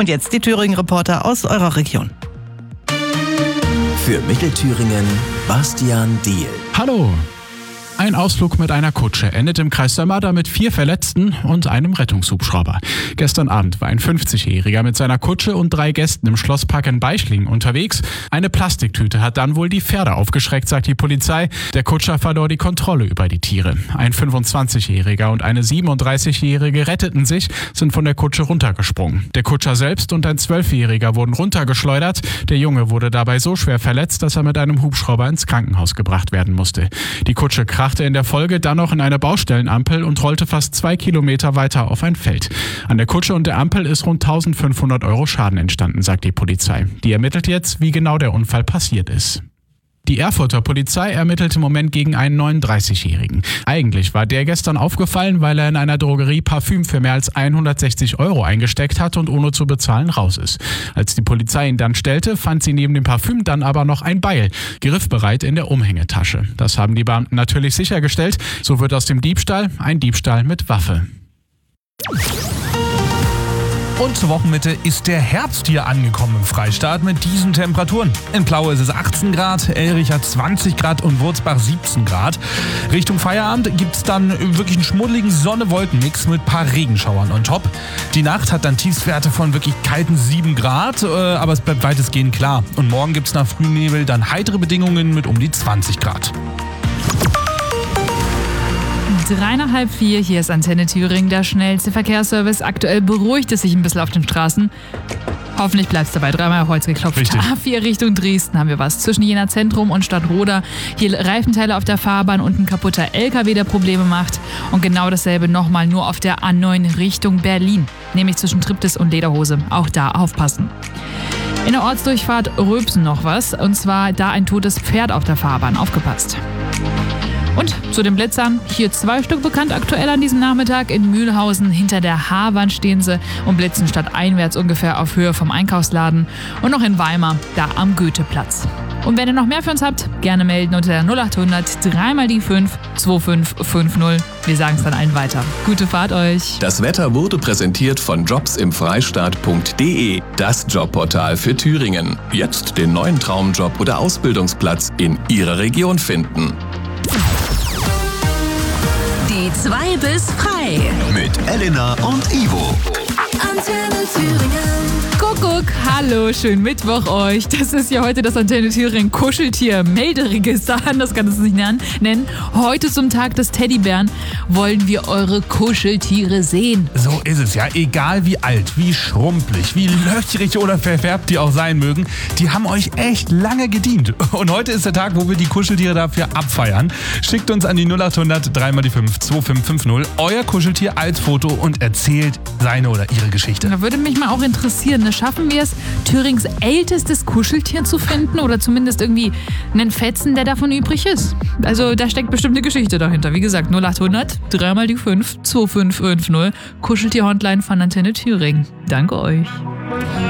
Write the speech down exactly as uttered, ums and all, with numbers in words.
Und jetzt die Thüringen-Reporter aus eurer Region. Für Mittelthüringen, Bastian Diehl. Hallo! Ein Ausflug mit einer Kutsche endet im Kreis Sömmerda mit vier Verletzten und einem Rettungshubschrauber. Gestern Abend war ein fünfzigjähriger mit seiner Kutsche und drei Gästen im Schlosspark in Beichlingen unterwegs. Eine Plastiktüte hat dann wohl die Pferde aufgeschreckt, sagt die Polizei. Der Kutscher verlor die Kontrolle über die Tiere. Ein fünfundzwanzigjähriger und eine siebenunddreißigjährige retteten sich, sind von der Kutsche runtergesprungen. Der Kutscher selbst und ein zwölfjähriger wurden runtergeschleudert. Der Junge wurde dabei so schwer verletzt, dass er mit einem Hubschrauber ins Krankenhaus gebracht werden musste. Die Kutsche krachte in der Folge dann noch in eine Baustellenampel und rollte fast zwei Kilometer weiter auf ein Feld. An der Kutsche und der Ampel ist rund eintausendfünfhundert Euro Schaden entstanden, sagt die Polizei. Die ermittelt jetzt, wie genau der Unfall passiert ist. Die Erfurter Polizei ermittelt im Moment gegen einen neununddreißigjährigen. Eigentlich war der gestern aufgefallen, weil er in einer Drogerie Parfüm für mehr als hundertsechzig Euro eingesteckt hat und ohne zu bezahlen raus ist. Als die Polizei ihn dann stellte, fand sie neben dem Parfüm dann aber noch ein Beil, griffbereit in der Umhängetasche. Das haben die Beamten natürlich sichergestellt. So wird aus dem Diebstahl ein Diebstahl mit Waffe. Und zur Wochenmitte ist der Herbst hier angekommen im Freistaat mit diesen Temperaturen. In Plaue ist es achtzehn Grad, Elrich hat zwanzig Grad und Wurzbach siebzehn Grad. Richtung Feierabend gibt es dann wirklich einen schmuddeligen Sonne-Wolken-Mix mit ein paar Regenschauern on top. Die Nacht hat dann Tiefstwerte von wirklich kalten sieben Grad, aber es bleibt weitestgehend klar. Und morgen gibt es nach Frühnebel dann heitere Bedingungen mit um die zwanzig Grad. Drei nach halb vier, hier ist Antenne Thüringen, der schnellste Verkehrsservice. Aktuell beruhigt es sich ein bisschen auf den Straßen. Hoffentlich bleibt es dabei. Dreimal auf Holz geklopft. Richtig. A vier Richtung Dresden haben wir was. Zwischen Jena Zentrum und Stadtroda. Hier Reifenteile auf der Fahrbahn und ein kaputter L K W, der Probleme macht. Und genau dasselbe nochmal nur auf der A neun Richtung Berlin. Nämlich zwischen Triptis und Lederhose. Auch da aufpassen. In der Ortsdurchfahrt Röbsen noch was. Und zwar da ein totes Pferd auf der Fahrbahn. Aufgepasst. Und zu den Blitzern, hier zwei Stück bekannt aktuell an diesem Nachmittag. In Mühlhausen hinter der Haarwand stehen sie und blitzen stadteinwärts ungefähr auf Höhe vom Einkaufsladen. Und noch in Weimar, da am Goetheplatz. Und wenn ihr noch mehr für uns habt, gerne melden unter der null acht hundert drei mal die fünf zwei fünf fünf null. Wir sagen es dann allen weiter. Gute Fahrt euch. Das Wetter wurde präsentiert von jobs im freistaat punkt de, das Jobportal für Thüringen. Jetzt den neuen Traumjob oder Ausbildungsplatz in Ihrer Region finden. Die zwei bis frei. Mit Elena und Ivo. Antenne Thüringen. Kuckuck, hallo, schönen Mittwoch euch. Das ist ja heute das Antenne Thüringen Kuscheltier-Melderegister, anders kann es nicht nennen. Heute zum Tag des Teddybären wollen wir eure Kuscheltiere sehen. So ist es ja, egal wie alt, wie schrumpelig, wie löchrig oder verfärbt die auch sein mögen, die haben euch echt lange gedient. Und heute ist der Tag, wo wir die Kuscheltiere dafür abfeiern. Schickt uns an die null acht hundert drei mal die fünf zwei fünf fünf null euer Kuscheltier als Foto und erzählt seine oder ihre Geschichte. Da würde mich mal auch interessieren, ne? Schaffen wir es, Thürings ältestes Kuscheltier zu finden oder zumindest irgendwie einen Fetzen, der davon übrig ist? Also da steckt bestimmt eine Geschichte dahinter. Wie gesagt, null acht hundert drei mal die fünf zwei fünf fünf null Kuscheltier-Hotline von Antenne Thüringen. Danke euch.